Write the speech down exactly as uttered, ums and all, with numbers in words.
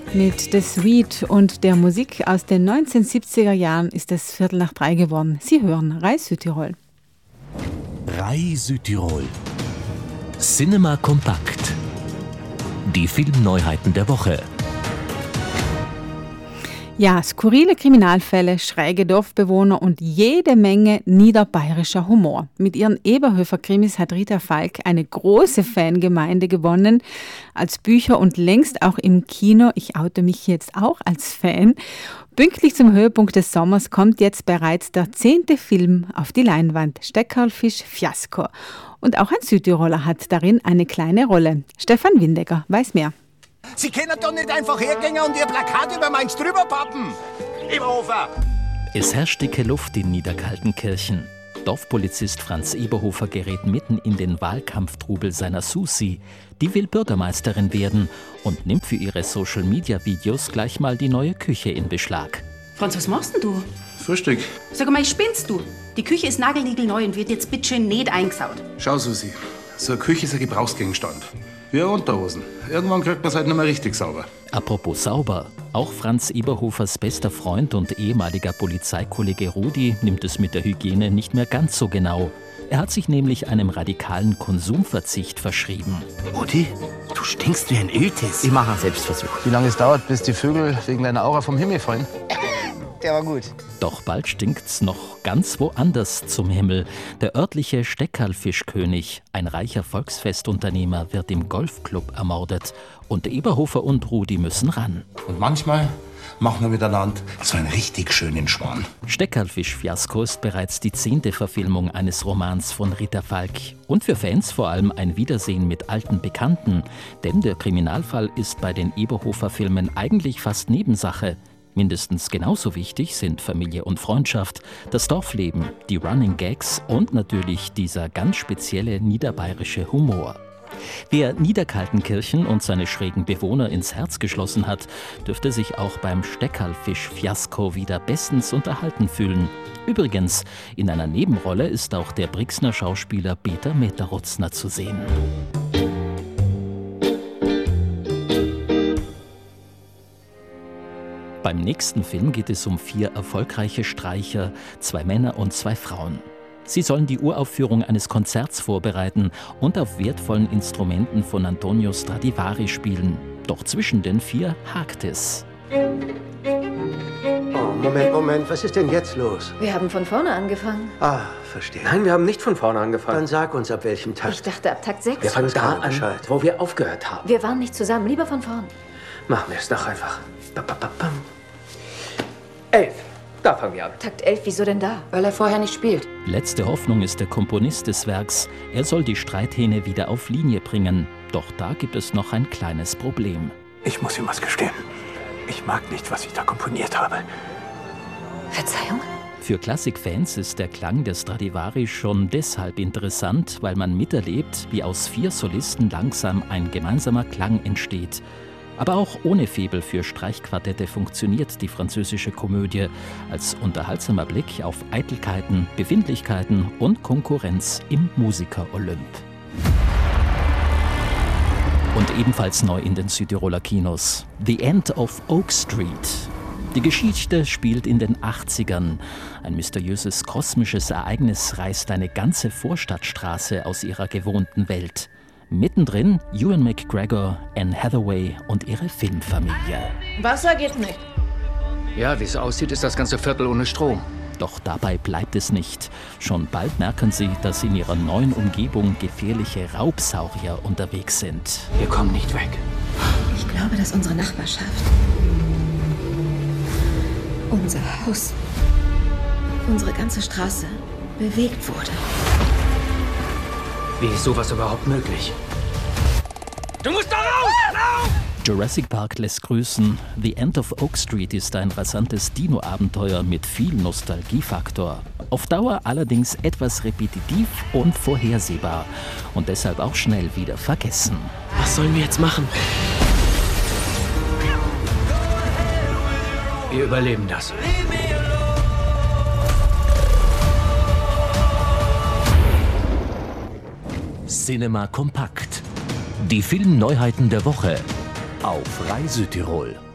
Mit The Sweet und der Musik aus den neunzehnhundertsiebziger Jahren ist es Viertel nach drei geworden. Sie hören Rai Südtirol. Rai Südtirol. Cinema Kompakt. Die Filmneuheiten der Woche. Ja, skurrile Kriminalfälle, schräge Dorfbewohner und jede Menge niederbayerischer Humor. Mit ihren Eberhöfer-Krimis hat Rita Falk eine große Fangemeinde gewonnen, als Bücher und längst auch im Kino. Ich oute mich jetzt auch als Fan. Pünktlich zum Höhepunkt des Sommers kommt jetzt bereits der zehnte Film auf die Leinwand, Steckerlfisch Fiasko. Und auch ein Südtiroler hat darin eine kleine Rolle. Stefan Windegger weiß mehr. Sie können doch nicht einfach hergehen und Ihr Plakat über meins drüber pappen. Eberhofer! Es herrscht dicke Luft in Niederkaltenkirchen. Dorfpolizist Franz Eberhofer gerät mitten in den Wahlkampftrubel seiner Susi. Die will Bürgermeisterin werden und nimmt für ihre Social-Media-Videos gleich mal die neue Küche in Beschlag. Franz, was machst denn du? Frühstück. Sag mal, spinnst du? Die Küche ist nagelniegelneu und wird jetzt bitteschön nicht eingesaut. Schau, Susi, so eine Küche ist ein Gebrauchsgegenstand. Wie Unterhosen. Irgendwann kriegt man es halt nicht mehr richtig sauber. Apropos sauber, auch Franz Eberhofers bester Freund und ehemaliger Polizeikollege Rudi nimmt es mit der Hygiene nicht mehr ganz so genau. Er hat sich nämlich einem radikalen Konsumverzicht verschrieben. Rudi, du stinkst wie ein Öltest. Ich mache einen Selbstversuch. Wie lange es dauert, bis die Vögel wegen deiner Aura vom Himmel fallen? Der war gut. Doch bald stinkt's noch ganz woanders zum Himmel. Der örtliche Steckerlfischkönig, ein reicher Volksfestunternehmer, wird im Golfclub ermordet. Und Eberhofer und Rudi müssen ran. Und manchmal machen wir miteinander so einen richtig schönen Schwan. Steckerlfisch Fiasko ist bereits die zehnte Verfilmung eines Romans von Rita Falk. Und für Fans vor allem ein Wiedersehen mit alten Bekannten. Denn der Kriminalfall ist bei den Eberhofer-Filmen eigentlich fast Nebensache. Mindestens genauso wichtig sind Familie und Freundschaft, das Dorfleben, die Running Gags und natürlich dieser ganz spezielle niederbayerische Humor. Wer Niederkaltenkirchen und seine schrägen Bewohner ins Herz geschlossen hat, dürfte sich auch beim Steckerlfisch-Fiasko wieder bestens unterhalten fühlen. Übrigens, in einer Nebenrolle ist auch der Brixner Schauspieler Peter Meterutzner zu sehen. Beim nächsten Film geht es um vier erfolgreiche Streicher, zwei Männer und zwei Frauen. Sie sollen die Uraufführung eines Konzerts vorbereiten und auf wertvollen Instrumenten von Antonio Stradivari spielen. Doch zwischen den vier hakt es. Oh, Moment, Moment, was ist denn jetzt los? Wir haben von vorne angefangen. Ah, verstehe. Nein, wir haben nicht von vorne angefangen. Dann sag uns, ab welchem Takt. Ich dachte, ab Takt sechs. Wir fangen da an, wo wir aufgehört haben. Wir waren nicht zusammen, lieber von vorn. Machen wir es doch einfach. Ba, ba, ba, bam. Elf. Da fangen wir an. Takt elf, wieso denn da? Weil er vorher nicht spielt. Letzte Hoffnung ist der Komponist des Werks. Er soll die Streithähne wieder auf Linie bringen. Doch da gibt es noch ein kleines Problem. Ich muss ihm was gestehen. Ich mag nicht, was ich da komponiert habe. Verzeihung? Für Klassikfans ist der Klang der Stradivari schon deshalb interessant, weil man miterlebt, wie aus vier Solisten langsam ein gemeinsamer Klang entsteht. Aber auch ohne Faible für Streichquartette funktioniert die französische Komödie als unterhaltsamer Blick auf Eitelkeiten, Befindlichkeiten und Konkurrenz im Musiker-Olymp. Und ebenfalls neu in den Südtiroler Kinos: The End of Oak Street. Die Geschichte spielt in den achtzigern. Ein mysteriöses kosmisches Ereignis reißt eine ganze Vorstadtstraße aus ihrer gewohnten Welt. Mittendrin Ewan McGregor, Anne Hathaway und ihre Filmfamilie. Wasser geht nicht. Ja, wie es aussieht, ist das ganze Viertel ohne Strom. Doch dabei bleibt es nicht. Schon bald merken sie, dass in ihrer neuen Umgebung gefährliche Raubsaurier unterwegs sind. Wir kommen nicht weg. Ich glaube, dass unsere Nachbarschaft, unser Haus, unsere ganze Straße bewegt wurde. Wie ist sowas überhaupt möglich? Du musst da raus! Raus! Jurassic Park lässt grüßen. The End of Oak Street ist ein rasantes Dino-Abenteuer mit viel Nostalgiefaktor. Auf Dauer allerdings etwas repetitiv und vorhersehbar. Und deshalb auch schnell wieder vergessen. Was sollen wir jetzt machen? Wir überleben das. Cinema Kompakt. Die Filmneuheiten der Woche auf Rai Südtirol.